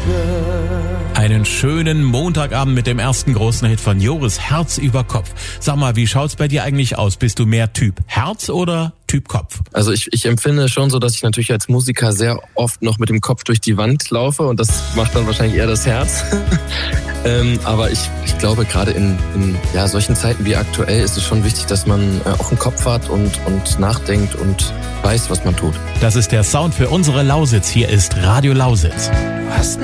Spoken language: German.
Einen schönen Montagabend mit dem ersten großen Hit von Joris, Herz über Kopf. Sag mal, wie schaut's bei dir eigentlich aus? Bist du mehr Typ Herz oder Typ Kopf? Also ich empfinde schon so, dass ich natürlich als Musiker sehr oft noch mit dem Kopf durch die Wand laufe und das macht dann wahrscheinlich eher das Herz. Aber ich glaube, gerade in solchen Zeiten wie aktuell ist es schon wichtig, dass man auch einen Kopf hat und nachdenkt und weiß, was man tut. Das ist der Sound für unsere Lausitz. Hier ist Radio Lausitz. Du hast